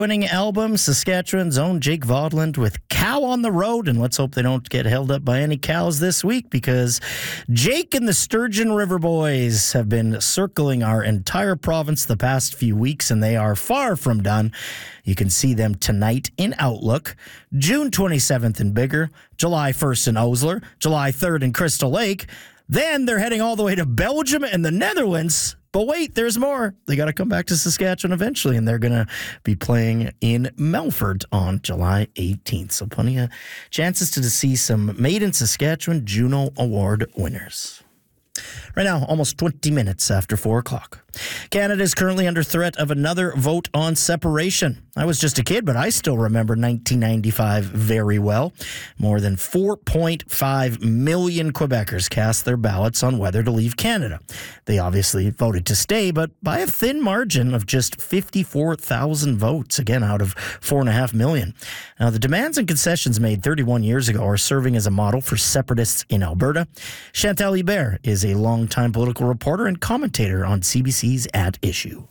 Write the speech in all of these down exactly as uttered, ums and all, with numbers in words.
Winning album, Saskatchewan's own Jake Vodland with Cow on the Road. And let's hope they don't get held up by any cows this week, because Jake and the Sturgeon River Boys have been circling our entire province the past few weeks, and they are far from done. You can see them tonight in Outlook, June twenty-seventh in Biggar, July first in Osler, July third in Crystal Lake. Then they're heading all the way to Belgium and the Netherlands. But wait, there's more. They got to come back to Saskatchewan eventually, and they're going to be playing in Melfort on July eighteenth. So plenty of chances to see some Made in Saskatchewan Juno Award winners. Right now, almost twenty minutes after four o'clock. Canada is currently under threat of another vote on separation. I was just a kid, but I still remember nineteen ninety-five very well. More than four point five million Quebecers cast their ballots on whether to leave Canada. They obviously voted to stay, but by a thin margin of just fifty-four thousand votes, again, out of four point five million. Now, the demands and concessions made thirty-one years ago are serving as a model for separatists in Alberta. Chantal Hébert is a longtime political reporter and commentator on C B C's At Issue.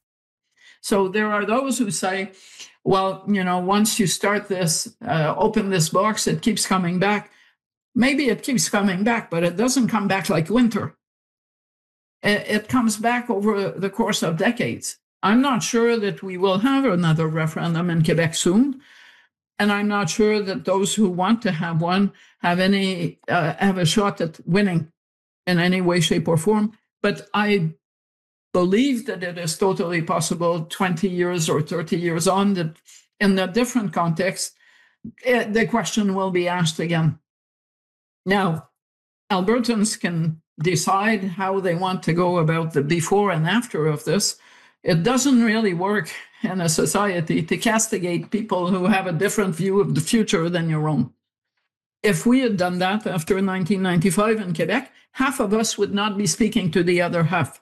So there are those who say, well, you know, once you start this, uh, open this box, it keeps coming back. Maybe it keeps coming back, but it doesn't come back like winter. It, it comes back over the course of decades. I'm not sure that we will have another referendum in Quebec soon. And I'm not sure that those who want to have one have any uh, have a shot at winning in any way, shape, or form. But I believe that it is totally possible twenty years or thirty years on that in a different context, it, the question will be asked again. Now, Albertans can decide how they want to go about the before and after of this. It doesn't really work in a society to castigate people who have a different view of the future than your own. If we had done that after nineteen ninety-five in Quebec, half of us would not be speaking to the other half.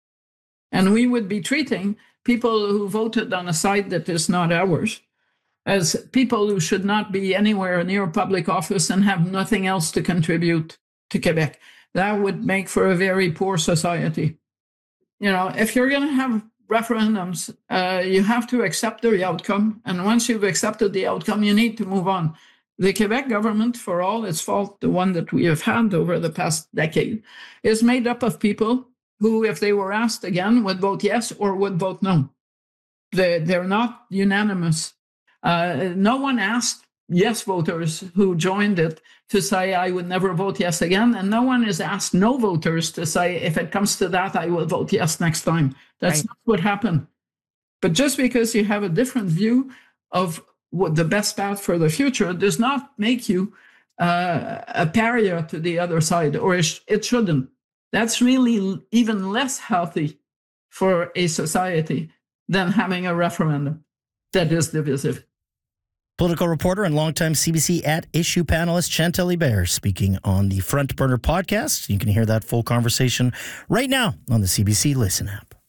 And we would be treating people who voted on a side that is not ours as people who should not be anywhere near public office and have nothing else to contribute to Quebec. That would make for a very poor society. You know, if you're going to have referendums, uh, you have to accept the outcome. And once you've accepted the outcome, you need to move on. The Quebec government, for all its fault, the one that we have had over the past decade, is made up of people who, if they were asked again, would vote yes or would vote no. They, they're not unanimous. Uh, no one asked yes voters who joined it to say, I would never vote yes again. And no one is asked no voters to say, if it comes to that, I will vote yes next time. That's right. Not what happened. But just because you have a different view of what the best path for the future does not make you uh, a pariah to the other side, or it, sh- it shouldn't. That's really even less healthy for a society than having a referendum that is divisive. Political reporter and longtime C B C At Issue panelist Chantal Hébert speaking on the Front Burner podcast. You can hear that full conversation right now on the C B C Listen app.